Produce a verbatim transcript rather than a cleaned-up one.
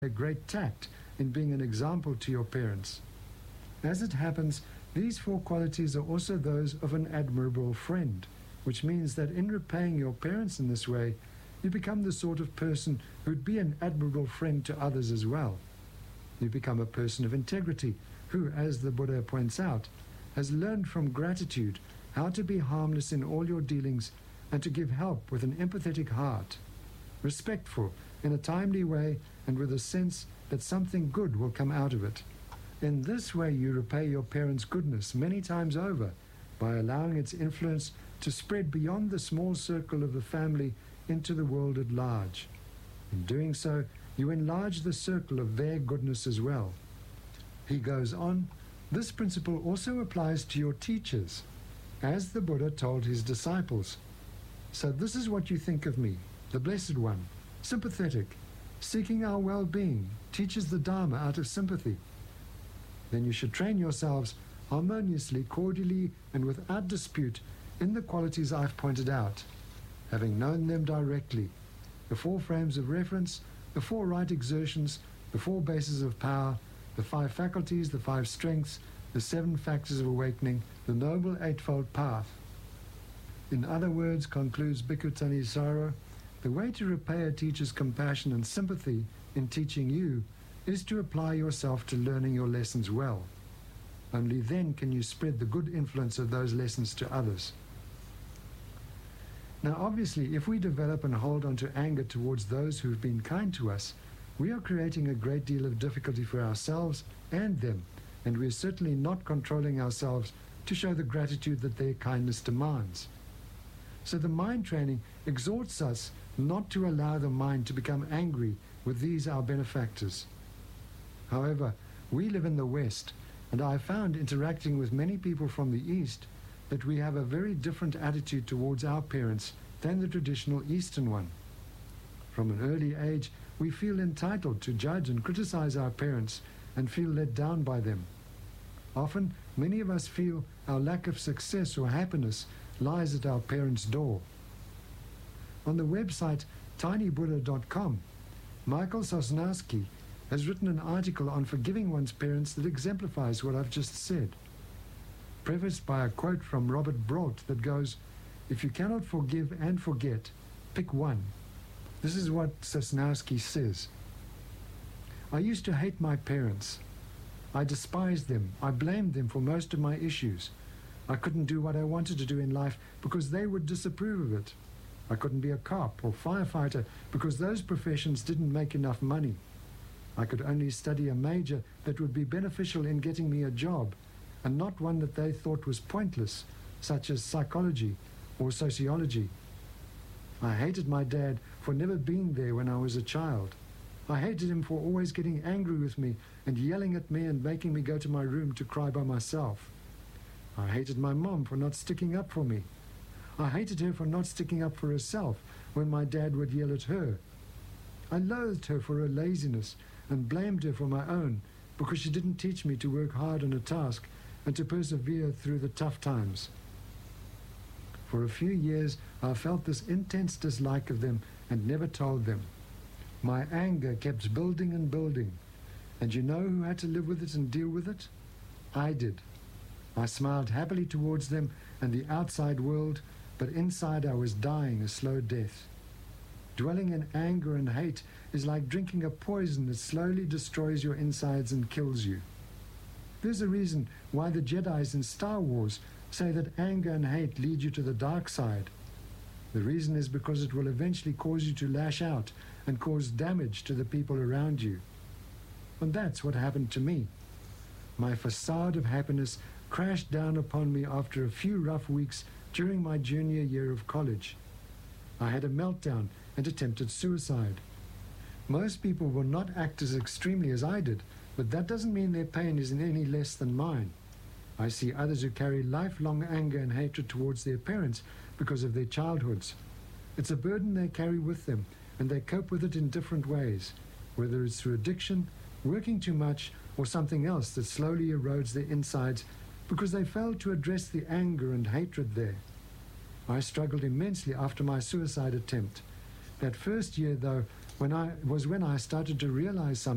a great tact in being an example to your parents. As it happens, these four qualities are also those of an admirable friend, which means that in repaying your parents in this way, you become the sort of person who'd be an admirable friend to others as well. You become a person of integrity who, as the Buddha points out, has learned from gratitude how to be harmless in all your dealings and to give help with an empathetic heart, respectful in a timely way and with a sense that something good will come out of it. In this way you repay your parents' goodness many times over by allowing its influence to spread beyond the small circle of the family into the world at large. In doing so, you enlarge the circle of their goodness as well. He goes on, this principle also applies to your teachers, as the Buddha told his disciples. So this is what you think of me, the Blessed One, sympathetic, seeking our well-being, teaches the Dharma out of sympathy. Then you should train yourselves harmoniously, cordially, and without dispute in the qualities I've pointed out, having known them directly, the four frames of reference, the four right exertions, the four bases of power, the five faculties, the five strengths, the seven factors of awakening, the noble eightfold path. In other words, concludes Bhikkhu Thanissaro, the way to repay a teacher's compassion and sympathy in teaching you is to apply yourself to learning your lessons well. Only then can you spread the good influence of those lessons to others. Now obviously, if we develop and hold on to anger towards those who've been kind to us, we are creating a great deal of difficulty for ourselves and them, and we are certainly not controlling ourselves to show the gratitude that their kindness demands. So the mind training exhorts us not to allow the mind to become angry with these our benefactors. However, we live in the West, and I have found interacting with many people from the East that we have a very different attitude towards our parents than the traditional Eastern one. From an early age, we feel entitled to judge and criticize our parents and feel let down by them. Often, many of us feel our lack of success or happiness lies at our parents' door. On the website tiny buddha dot com, Michael Sosnowski has written an article on forgiving one's parents that exemplifies what I've just said, prefaced by a quote from Robert Brault that goes, "If you cannot forgive and forget, pick one." This is what Sosnowski says. I used to hate my parents. I despised them. I blamed them for most of my issues. I couldn't do what I wanted to do in life because they would disapprove of it. I couldn't be a cop or firefighter because those professions didn't make enough money. I could only study a major that would be beneficial in getting me a job, and not one that they thought was pointless, such as psychology or sociology. I hated my dad for never being there when I was a child. I hated him for always getting angry with me and yelling at me and making me go to my room to cry by myself. I hated my mom for not sticking up for me. I hated her for not sticking up for herself when my dad would yell at her. I loathed her for her laziness and blamed her for my own because she didn't teach me to work hard on a task and to persevere through the tough times. For a few years, I felt this intense dislike of them and never told them. My anger kept building and building, and you know who had to live with it and deal with it? I did. I smiled happily towards them and the outside world, but inside I was dying a slow death. Dwelling in anger and hate is like drinking a poison that slowly destroys your insides and kills you. There's a reason why the Jedis in Star Wars say that anger and hate lead you to the dark side. The reason is because it will eventually cause you to lash out and cause damage to the people around you. And that's what happened to me. My facade of happiness crashed down upon me after a few rough weeks during my junior year of college. I had a meltdown and attempted suicide. Most people will not act as extremely as I did, but that doesn't mean their pain is any less than mine. I see others who carry lifelong anger and hatred towards their parents because of their childhoods. It's a burden they carry with them, and they cope with it in different ways, whether it's through addiction, working too much, or something else that slowly erodes their insides because they failed to address the anger and hatred there. I struggled immensely after my suicide attempt. That first year, though, when I was when I started to realize something.